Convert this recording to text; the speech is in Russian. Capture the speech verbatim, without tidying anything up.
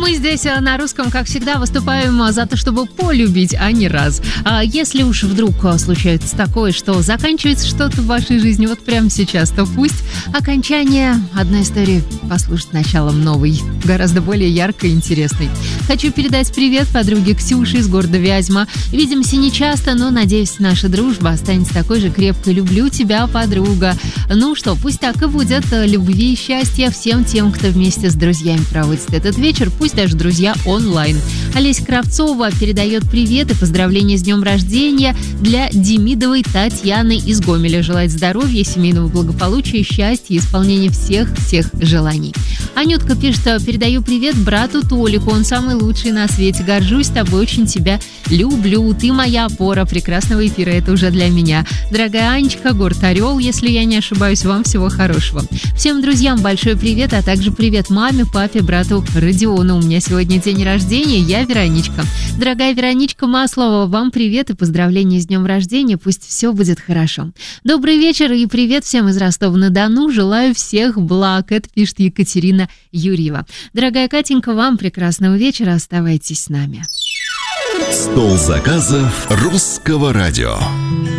Мы здесь на русском, как всегда, выступаем за то, чтобы полюбить, а не раз. А если уж вдруг случается такое, что заканчивается что-то в вашей жизни вот прямо сейчас, то пусть окончание одной истории послужит началом новой, гораздо более яркой и интересной. Хочу передать привет подруге Ксюше из города Вязьма. Видимся не часто, но, надеюсь, наша дружба останется такой же крепкой. Люблю тебя, подруга. Ну что, пусть так и будет. Любви и счастья всем тем, кто вместе с друзьями проводит этот вечер, пусть даже друзья онлайн. Олеся Кравцова передает привет и поздравления с днем рождения для Демидовой Татьяны из Гомеля. Желает здоровья, семейного благополучия, счастья и исполнения всех-всех желаний. Анютка пишет: передаю привет брату Толику, он самый лучший на свете. Горжусь тобой, очень тебя люблю. Ты моя опора прекрасного эфира, это уже для меня. Дорогая Анечка, город Орел, если я не ошибаюсь, вам всего хорошего. Всем друзьям большой привет, а также привет маме, папе, брату Родиону. У меня сегодня день рождения, я Вероничка. Дорогая Вероничка Маслова, вам привет и поздравления с днем рождения, пусть все будет хорошо. Добрый вечер и привет всем из Ростова-на-Дону, желаю всех благ, это пишет Екатерина Юрьева. Дорогая Катенька, вам прекрасного вечера, оставайтесь с нами. Стол заказов Русского радио.